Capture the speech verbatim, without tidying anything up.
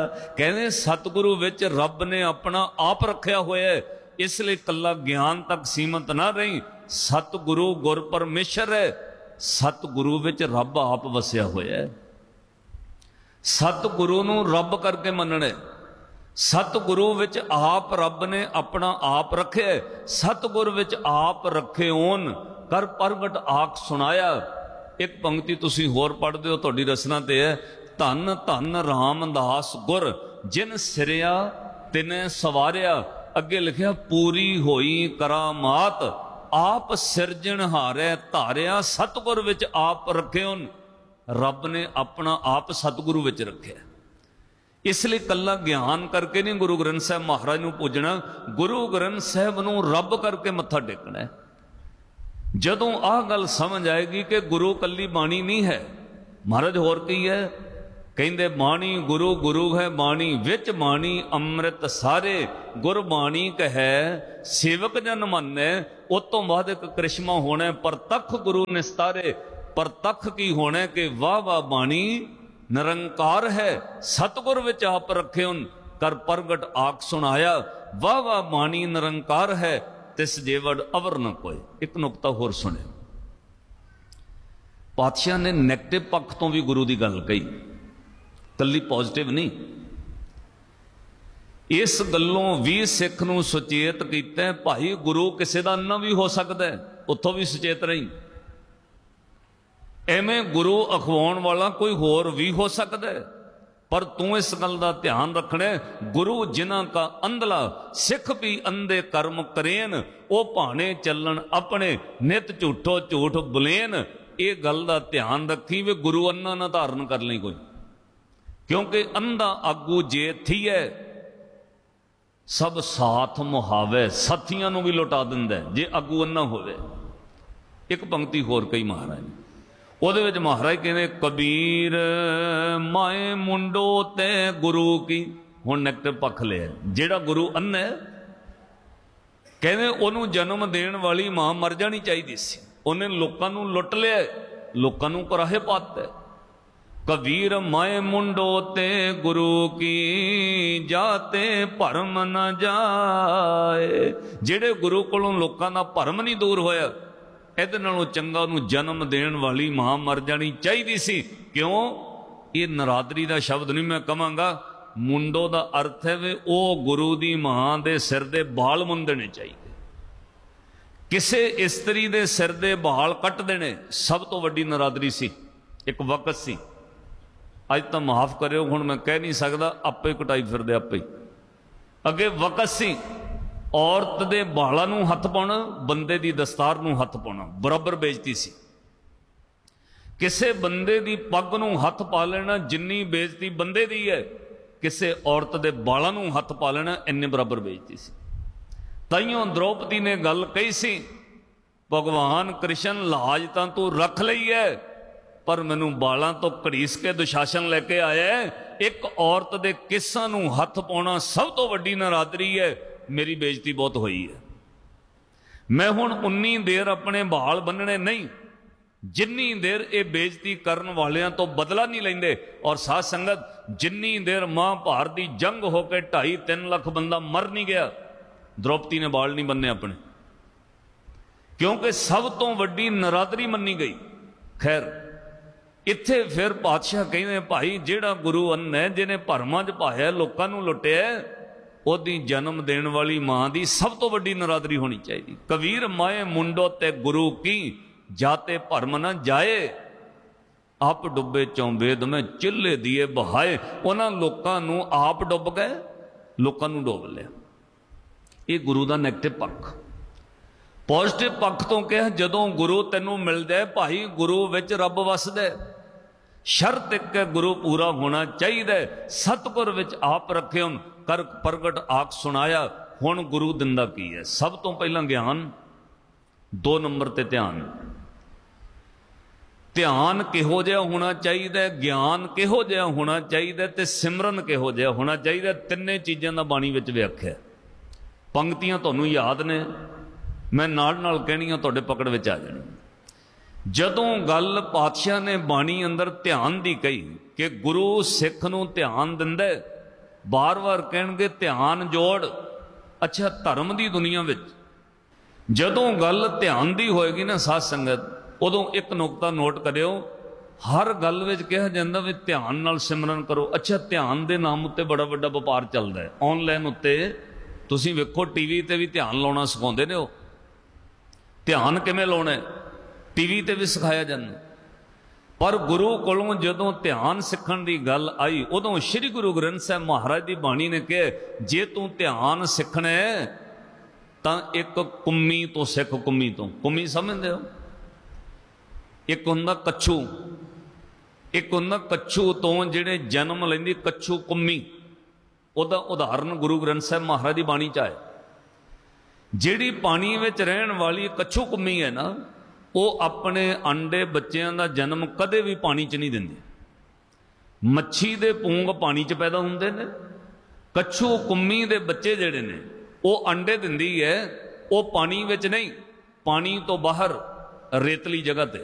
कहते सतगुरु विच रब ने अपना आप रखा होया है, इसलिए कला ज्ञान तक सीमित ना रही। सतगुरु गुर परमेश्वर है, सतगुरु विच रब आप वसिया होया है। सतगुरु नूं रब करके मनना, सतगुरु विच आप रब ने अपना आप रखे, सतगुर विच आप रखे ओन कर प्रगट आख सुनाया। एक पंक्ति तुसी होर पढ़दे हो, तुहाडी रसना ते है, धन धन रामदास गुर जिन सिरिया तिने सवारिया। अगे लिखिया पूरी होई करामात आप सिरजनहारे धारिया, सतगुर विच आप रखे ओन। रब ने अपना आप सतगुरु विच रखे, इसलिए कला ज्ञान करके नहीं गुरु ग्रंथ साहब महाराज नूं पूजना, गुरु ग्रंथ साहब नूं रब करके मत्था टेकना है। जदों आह गल समझ आएगी कि गुरु कली बाणी नहीं है, महाराज होर की है कहंदे बाणी गुरु गुरु है बाणी विच बाणी अमृत सारे, गुर बाणी कहे सेवक जन माने। उस तो बाद एक करिश्मा होना परतख गुरु निस्तारे, परतख की होना कि वाह वाह बाणी निरंकार है, सतगुर विच आप रखे उन कर प्रगट आख सुनाया। वाह वाह बाणी निरंकार है तिस जेवड़ अवर न कोई। एक नुकता होर सुने, पातशाह ने नैगेटिव पक्ष तो भी गुरु की गल कही, कली पॉजिटिव नहीं। इस गलों भी सिख नूं सुचेत कीता, भाई गुरु किसी का अन्ना भी हो सकता है, उतों भी सुचेत रही। एवें गुरु अखवाउण वाला कोई होर भी हो सकता है, पर तू इस गल का ध्यान रखना, गुरु जिन्हां का अंधला सिख भी अंधे कर्म करेन, वो भाने चलन अपने नित झूठो झूठ बुलेन। ये गल का ध्यान रखी भी गुरु अन्ना ना धारण कर ली कोई, क्योंकि अंधा आगू जे थी है सब साथ मुहावे, साथियां नूं भी लुटा दिंदा है जे आगू अन्ना होवे। एक पंक्ति होर कही महाराज ने, ਉਹਦੇ ਵਿੱਚ ਮਹਾਰਾਜ ਕਹਿੰਦੇ कबीर माए मुंडो ते गुरु की। ਹੁਣ ਨੈਗੇਟਿਵ ਪੱਖ ਲਿਆ, ਜਿਹੜਾ ਗੁਰੂ ਅੰਨਾ ਕਹਿੰਦੇ ਉਹਨੂੰ ਜਨਮ ਦੇਣ ਵਾਲੀ ਮਾਂ ਮਰ ਜਾਣੀ ਚਾਹੀਦੀ ਸੀ, ਉਹਨੇ ਲੋਕਾਂ ਨੂੰ ਲੁੱਟ ਲਿਆ, ਲੋਕਾਂ ਨੂੰ ਕੁਰਾਹੇ ਪਾਤਾ। कबीर माए मुंडो ते गुरु की जाते भरम न जाए। ਜਿਹੜੇ ਗੁਰੂ ਕੋਲੋਂ ਲੋਕਾਂ ਦਾ ਭਰਮ ਨਹੀਂ ਦੂਰ ਹੋਇਆ, ਇਹਦੇ ਨਾਲੋਂ ਚੰਗਾ ਉਹਨੂੰ ਜਨਮ ਦੇਣ ਵਾਲੀ ਮਾਂ ਮਰ ਜਾਣੀ ਚਾਹੀਦੀ ਸੀ। ਕਿਉਂ? ਇਹ ਨਰਾਦਰੀ ਦਾ ਸ਼ਬਦ ਨਹੀਂ ਮੈਂ ਕਵਾਂਗਾ, ਮੁੰਡੋ ਦਾ ਅਰਥ ਹੈ ਵੀ ਉਹ ਗੁਰੂ ਦੀ ਮਾਂ ਦੇ ਸਿਰ ਦੇ ਬਾਲ ਮੁੰਦਣੇ ਚਾਹੀਦੇ। ਕਿਸੇ ਇਸਤਰੀ ਦੇ ਸਿਰ ਦੇ ਬਾਲ ਕੱਟ ਦੇਣੇ ਸਭ ਤੋਂ ਵੱਡੀ ਨਰਾਦਰੀ ਸੀ, ਇੱਕ ਵਕਤ ਸੀ। ਅੱਜ ਤਾਂ ਮਾਫ ਕਰਿਓ, ਹੁਣ ਮੈਂ ਕਹਿ ਨਹੀਂ ਸਕਦਾ, ਆਪੇ ਕਟਾਈ ਫਿਰਦੇ ਆਪੇ। ਅੱਗੇ ਵਕਤ ਸੀ, औरत दे बालों नूं हथ पाउणा, बंदे दी दस्तार नूं हथ पाउणा बराबर बेइज्जती सी। किसे बंदे दी पग नूं हथ पा लेना जिन्नी बेइज्जती बंदे दी है, किसे औरत दे बालों नूं हथ पा लेना इन्ने बराबर बेइज्जती सी। ताइयों द्रौपदी ने गल कही सी, भगवान कृष्ण लाज तां तू रख लई है, पर मैनू बालों तो घड़ीस के दुशासन लैके आया है। एक औरत दे किस्सां नूं हथ पाउणा सब तो वड्डी नरादरी है। मेरी बेइज्जती बहुत हुई है, मैं हुण उन्नी देर अपने बाल बन्नने नहीं जिन्नी देर ये बेइज्जती करन वालियां तो बदला नहीं लेंदे। और साध संगत, जिन्नी देर महाभारत की जंग होकर ढाई तीन लाख बंदा मर नहीं गया, द्रौपदी ने बाल नहीं बन्ने अपने, क्योंकि सब तो वड्डी नरादरी मन्नी गई। खैर इत्थे फिर पातशाह कहते भाई जिहड़ा गुरु अन्ना है, जिन्हें भरमां च पाया लोकां नूं लुटिया, ਉਹਦੀ जन्म देने वाली मां की सब तो वड्डी नरादरी होनी चाहिए। कबीर माए मुंडो ते गुरु की जाते भरम न जाए, आप डुबे चौबेद में चिल्ले दिए बहाए। उन्होंने लोगों नूं आप डुब गए, लोगों नूं डुब लिया। ये गुरु का नैगेटिव पक्ष। पॉजिटिव पक्ष तो क्या, जदों गुरु तैनूं मिल जाए भाई, गुरु विच रब वसदा, शर्त एक गुरु पूरा होना चाहिए। सतगुर विच आप रखे उन कर प्रगट आख सुनाया। हुण गुरु दिंदा की है? सब तो पहला ज्ञान, दो नंबर ते ध्यान। ध्यान किहो जिहा होना चाहिए, ज्ञान किहो जिहा होना चाहिए, ते सिमरन किहो जिहा होना चाहिए। तिन्ने चीज़ों का बाणी विच व्याख्या। पंक्तियां तुहानूं याद ने, मैं नाल नाल कहणियां तुहाडे पकड़ विच आ जाणी। जदों गल पातशाह ने बाणी अंदर ध्यान दी कही कि गुरु सिख नूं ध्यान दिंदा, बार बार कहणगे ध्यान जोड़। अच्छा, धर्म की दुनिया विच जदों गल ध्यान की होएगी ना साध संगत, उदों एक नुकता नोट करियो, हर गल विच कहा जाता भी ध्यान नाल सिमरन करो। अच्छा, ध्यान के नाम उत्ते बड़ा वड्डा व्यापार चलता है। ऑनलाइन उत्ते तुसीं वेखो टीवी ते भी ध्यान लाउणा सिखाउंदे ने। ध्यान किवें लाउणा है टीवी ते भी सिखाया जाता। पर गुरु कोलों जदों ध्यान सीखण की गल आई, उदों श्री गुरु ग्रंथ साहिब महाराज की बाणी ने कहा, जे तू ध्यान सीखना है तां एक कुम्मी तो सिख। कुम्मी तो, कुम्मी समझते हो, एक हुंदा कच्छू, एक हुंदा कच्छू तो जिहड़े जन्म लैंदी कच्छू कुम्मी, उहदा उदाहरण गुरु ग्रंथ साहिब महाराज की बाणी च है। जिहड़ी पानी विच रहण वाली कच्छू कुम्मी है ना, वो अपने अंडे बच्चों का जन्म कदे भी पानी च नहीं देंदी। मच्छी दे पूंग पानी च पैदा होंदे ने, कच्छू कुम्मी दे बच्चे जिहड़े ने वो अंडे दिंदी है, वो पानी विच नहीं, पानी तो बाहर रेतली जगह ते।